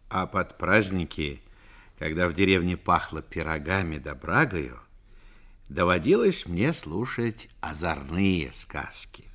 А под праздники, когда в деревне пахло пирогами да брагою, доводилось мне слушать озорные сказки.